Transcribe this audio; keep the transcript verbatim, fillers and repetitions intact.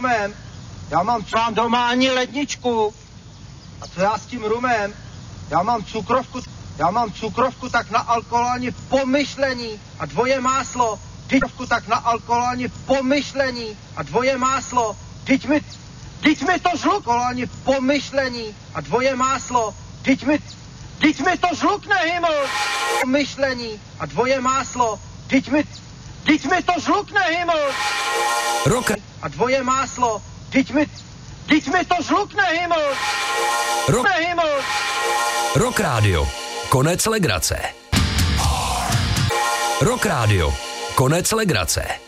rumem? Já mám, mám doma ani ledničku. A co já s tím rumem? Já mám cukrovku, já mám cukrovku tak na alkohol ani pomyšlení a dvoje máslo. Cukrovku tak na alkohol ani pomyšlení a dvoje máslo. Teď mi, teď mi to žluklo ani pomyšlení a dvoje máslo. Teď mi, teď mi to žlukne hyml. Pomyšlení a dvoje máslo. Teď mi, teď mi to žlukne hyml. Rock a dvoje máslo. Teď mi, teď mi to žlukne hyml. Rock, hyml. Rock Radio. Konec legrace. Rock Radio. Konec legrace.